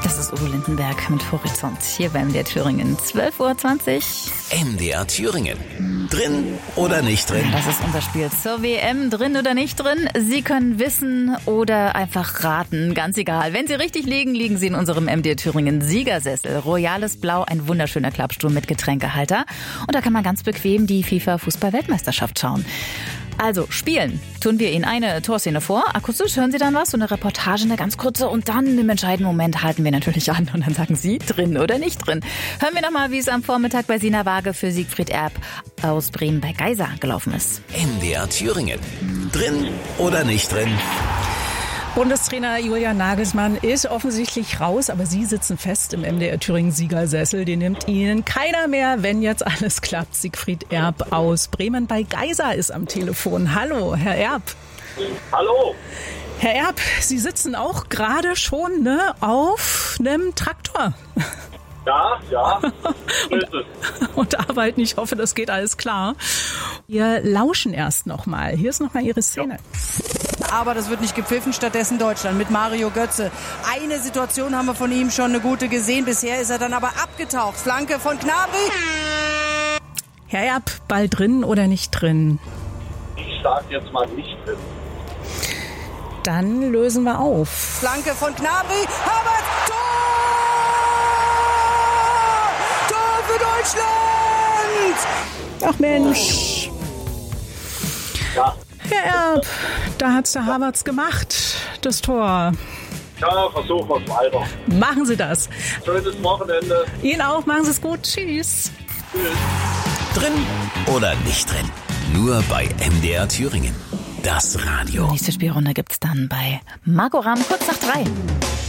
Das ist Udo Lindenberg mit Horizont hier beim MDR Thüringen. 12:20 Uhr. MDR Thüringen. Drin oder nicht drin? Das ist unser Spiel zur WM. Drin oder nicht drin? Sie können wissen oder einfach raten. Ganz egal. Wenn Sie richtig liegen, liegen Sie in unserem MDR Thüringen Siegersessel. Royales Blau, ein wunderschöner Klappstuhl mit Getränkehalter. Und da kann man ganz bequem die FIFA-Fußball-Weltmeisterschaft schauen. Also, spielen tun wir Ihnen eine Torszene vor. Akustisch hören Sie dann was, so eine Reportage, eine ganz kurze. Und dann im entscheidenden Moment halten wir natürlich an. Und dann sagen Sie, drin oder nicht drin. Hören wir nochmal, wie es am Vormittag bei Sina Waage für Siegfried Erb aus Bremen bei Geisa gelaufen ist. MDR Thüringen. Drin oder nicht drin? Bundestrainer Julian Nagelsmann ist offensichtlich raus, aber Sie sitzen fest im MDR Thüringen Siegersessel. Den nimmt Ihnen keiner mehr, wenn jetzt alles klappt. Siegfried Erb aus Bremen bei Geisa ist am Telefon. Hallo, Herr Erb. Hallo. Herr Erb, Sie sitzen auch gerade schon auf einem Traktor. Ja. Und arbeiten. Ich hoffe, das geht alles klar. Wir lauschen erst nochmal. Hier ist nochmal Ihre Szene. Ja. Aber das wird nicht gepfiffen, stattdessen Deutschland mit Mario Götze. Eine Situation haben wir von ihm schon eine gute gesehen. Bisher ist er dann aber abgetaucht. Flanke von Gnabry. Herr Erb, Ball drin oder nicht drin? Ich sag jetzt mal nicht drin. Dann lösen wir auf. Flanke von Gnabry. Havertz, Tor! Tor für Deutschland! Ach Mensch. Ja. Herr Erb, da hat's der Havertz gemacht, das Tor. Ja, versuchen wir es weiter. Machen Sie das. Schönes Wochenende. Ihnen auch, machen Sie es gut. Tschüss. Drin oder nicht drin? Nur bei MDR Thüringen. Das Radio. Nächste Spielrunde gibt's dann bei Marco Ramm kurz nach 3.